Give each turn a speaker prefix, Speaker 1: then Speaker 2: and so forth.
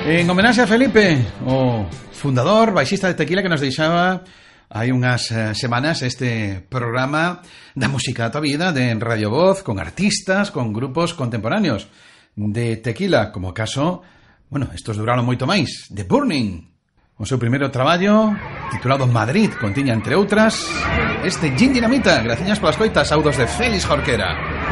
Speaker 1: En homenaxe a Felipe, o fundador, baixista de Tequila, que nos deixaba hai unhas semanas este programa da música da tua vida de Radio Voz, con artistas, con grupos contemporáneos de Tequila, como o caso, bueno, estos duraron moito máis, The Burning. O seu primeiro traballo, titulado Madrid, contiña, entre outras, este Gin Dinamita. Graciñas polas coitas, audos de Félix Jorquera.